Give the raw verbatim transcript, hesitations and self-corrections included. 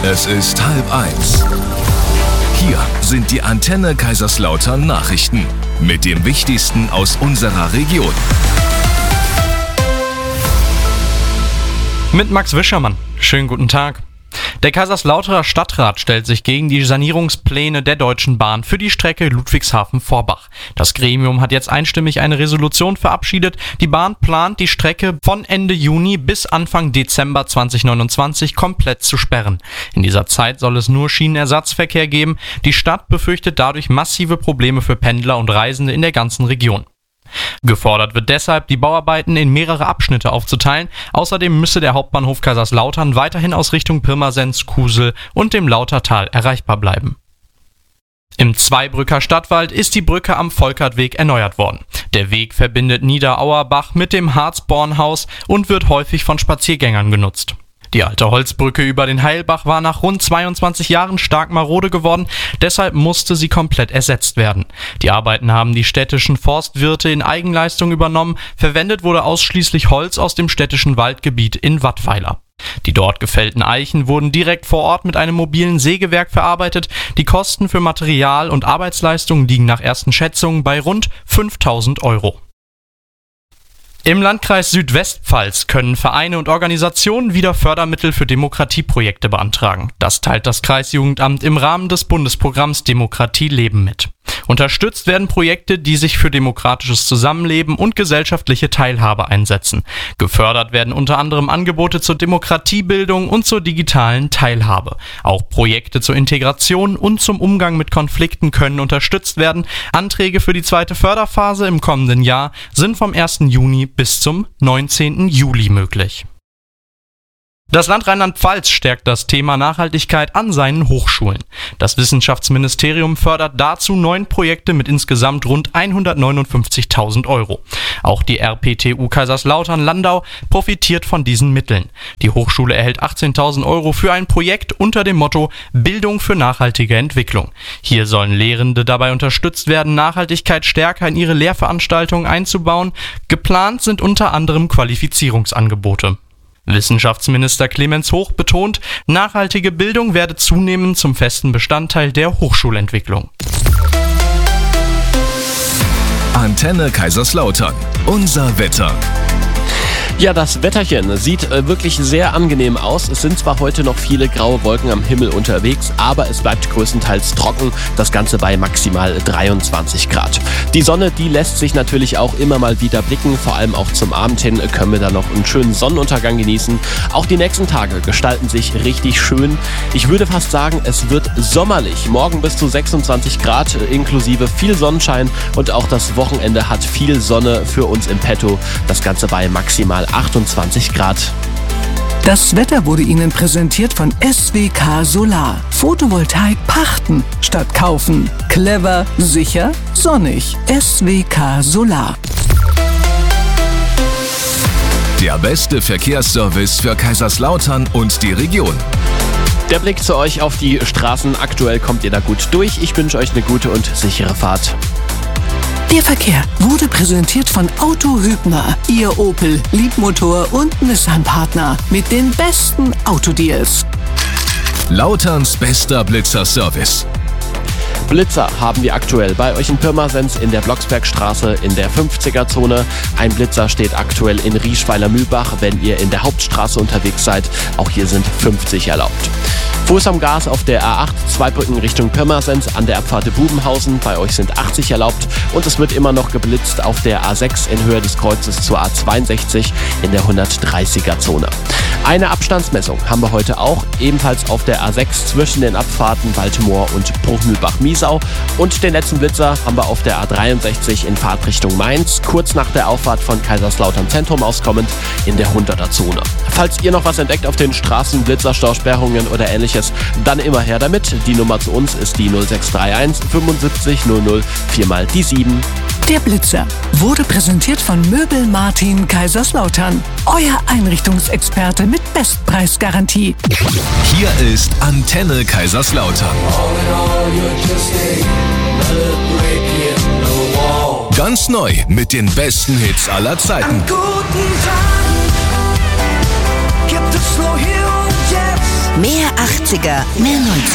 Es ist halb eins. Hier sind die Antenne Kaiserslautern Nachrichten mit dem Wichtigsten aus unserer Region. Mit Max Wischermann. Schönen guten Tag. Der Kaiserslauterer Stadtrat stellt sich gegen die Sanierungspläne der Deutschen Bahn für die Strecke Ludwigshafen-Forbach. Das Gremium hat jetzt einstimmig eine Resolution verabschiedet. Die Bahn plant, die Strecke von Ende Juni bis Anfang Dezember zweitausendneunundzwanzig komplett zu sperren. In dieser Zeit soll es nur Schienenersatzverkehr geben. Die Stadt befürchtet dadurch massive Probleme für Pendler und Reisende in der ganzen Region. Gefordert wird deshalb, die Bauarbeiten in mehrere Abschnitte aufzuteilen. Außerdem müsse der Hauptbahnhof Kaiserslautern weiterhin aus Richtung Pirmasens, Kusel und dem Lautertal erreichbar bleiben. Im Zweibrücker Stadtwald ist die Brücke am Volkertweg erneuert worden. Der Weg verbindet Niederauerbach mit dem Harzbornhaus und wird häufig von Spaziergängern genutzt. Die alte Holzbrücke über den Heilbach war nach rund zweiundzwanzig Jahren stark marode geworden, deshalb musste sie komplett ersetzt werden. Die Arbeiten haben die städtischen Forstwirte in Eigenleistung übernommen, verwendet wurde ausschließlich Holz aus dem städtischen Waldgebiet in Wattweiler. Die dort gefällten Eichen wurden direkt vor Ort mit einem mobilen Sägewerk verarbeitet. Die Kosten für Material und Arbeitsleistung liegen nach ersten Schätzungen bei rund fünftausend Euro. Im Landkreis Südwestpfalz können Vereine und Organisationen wieder Fördermittel für Demokratieprojekte beantragen. Das teilt das Kreisjugendamt im Rahmen des Bundesprogramms Demokratie leben mit. Unterstützt werden Projekte, die sich für demokratisches Zusammenleben und gesellschaftliche Teilhabe einsetzen. Gefördert werden unter anderem Angebote zur Demokratiebildung und zur digitalen Teilhabe. Auch Projekte zur Integration und zum Umgang mit Konflikten können unterstützt werden. Anträge für die zweite Förderphase im kommenden Jahr sind vom ersten Juni bis zum neunzehnten Juli möglich. Das Land Rheinland-Pfalz stärkt das Thema Nachhaltigkeit an seinen Hochschulen. Das Wissenschaftsministerium fördert dazu neun Projekte mit insgesamt rund hundertneunundfünfzigtausend Euro. Auch die R P T U Kaiserslautern-Landau profitiert von diesen Mitteln. Die Hochschule erhält achtzehntausend Euro für ein Projekt unter dem Motto Bildung für nachhaltige Entwicklung. Hier sollen Lehrende dabei unterstützt werden, Nachhaltigkeit stärker in ihre Lehrveranstaltungen einzubauen. Geplant sind unter anderem Qualifizierungsangebote. Wissenschaftsminister Clemens Hoch betont, nachhaltige Bildung werde zunehmend zum festen Bestandteil der Hochschulentwicklung. Antenne Kaiserslautern. Unser Wetter. Ja, das Wetterchen sieht äh, wirklich sehr angenehm aus. Es sind zwar heute noch viele graue Wolken am Himmel unterwegs, aber es bleibt größtenteils trocken. Das Ganze bei maximal dreiundzwanzig Grad. Die Sonne, die lässt sich natürlich auch immer mal wieder blicken. Vor allem auch zum Abend hin können wir da noch einen schönen Sonnenuntergang genießen. Auch die nächsten Tage gestalten sich richtig schön. Ich würde fast sagen, es wird sommerlich. Morgen bis zu sechsundzwanzig Grad inklusive viel Sonnenschein. Und auch das Wochenende hat viel Sonne für uns im Petto. Das Ganze bei maximal achtundzwanzig Grad. Das Wetter wurde Ihnen präsentiert von S W K Solar. Photovoltaik pachten statt kaufen. Clever, sicher, sonnig. S W K Solar. Der beste Verkehrsservice für Kaiserslautern und die Region. Der Blick zu euch auf die Straßen. Aktuell kommt ihr da gut durch. Ich wünsche euch eine gute und sichere Fahrt. Der Verkehr wurde präsentiert von Auto Hübner, Ihr Opel, Liebmotor und Nissan-Partner mit den besten Autodeals. Lauterns bester Blitzer-Service. Blitzer haben wir aktuell bei euch in Pirmasens in der Blocksbergstraße in der fünfziger-Zone. Ein Blitzer steht aktuell in Rieschweiler-Mühlbach, wenn ihr in der Hauptstraße unterwegs seid. Auch hier sind fünfzig erlaubt. Fuß am Gas auf der A acht, Zweibrücken Richtung Pirmasens an der Abfahrt Bubenhausen. Bei euch sind achtzig erlaubt und es wird immer noch geblitzt auf der A sechs in Höhe des Kreuzes zur A zweiundsechzig in der hundertdreißiger-Zone. Eine Abstandsmessung haben wir heute auch, ebenfalls auf der A sechs zwischen den Abfahrten Waldmoor und Bruchmühlbach-Miesau. Und den letzten Blitzer haben wir auf der A dreiundsechzig in Fahrtrichtung Mainz, kurz nach der Auffahrt von Kaiserslautern Zentrum auskommend in der hunderter-Zone. Falls ihr noch was entdeckt auf den Straßen, Blitzer, Stausperrungen oder ähnliches, dann immer her damit. Die Nummer zu uns ist die null sechs drei eins fünfundsiebzig null null, viermal die sieben. Der Blitzer wurde präsentiert von Möbel Martin Kaiserslautern. Euer Einrichtungsexperte mit Bestpreisgarantie. Hier ist Antenne Kaiserslautern. Ganz neu mit den besten Hits aller Zeiten. An guten Tagen gibt es nur hier und jetzt. Mehr achtziger, mehr neunziger.